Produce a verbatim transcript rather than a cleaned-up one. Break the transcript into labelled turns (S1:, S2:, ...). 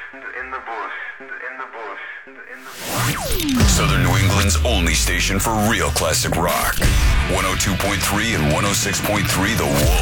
S1: in the bush, in the bush, in the bush.
S2: Southern New England's only station for real classic rock. one oh two point three and one oh six point three The Wolf.